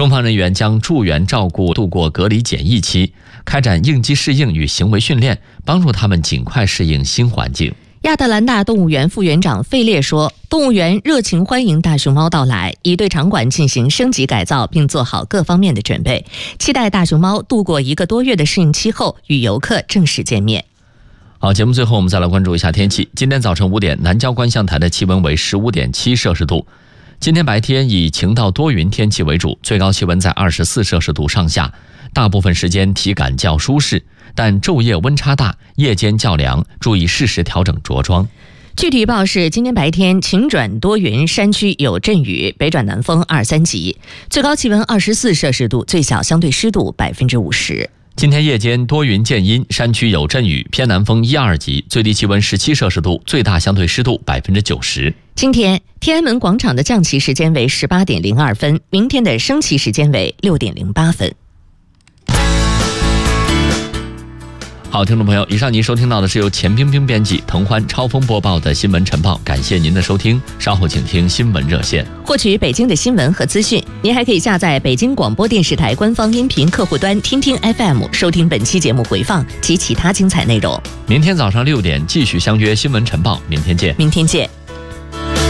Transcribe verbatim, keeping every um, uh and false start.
中方人员将助援照顾度过隔离检疫期，开展应激适应与行为训练，帮助他们尽快适应新环境。 亚特兰大动物园副园长费列说，动物园热情欢迎大熊猫到来，已对场馆进行升级改造，并做好各方面的准备，期待大熊猫度过一个多月的适应期后与游客正式见面。 好，节目最后我们再来关注一下天气。今天早晨五点，南郊观象台的气温为 十五点七摄氏度。今天白天以晴到多云天气为主，最高气温在二十四摄氏度上下，大部分时间体感较舒适，但昼夜温差大，夜间较凉，注意适时调整着装。 具体预报是，今天白天晴转多云，山区有阵雨，北转南风二三级，最高气温二十四摄氏度，最小相对湿度百分之五十。 今天夜间多云见阴，山区有阵雨，偏南风一二级，最低气温十七摄氏度，最大相对湿度百分之九十。 今天天安门广场的降旗时间为十八点零二分，明天的升旗时间为六点零八分。 好，听众朋友，以上您收听到的是由钱冰冰编辑、滕欢、超峰播报的新闻晨报，感谢您的收听，稍后请听新闻热线。 获取北京的新闻和资讯，您还可以下载北京广播电视台官方音频客户端听听 F M， 收听本期节目回放及其他精彩内容。 明天早上六点继续相约新闻晨报，明天见。 明天见。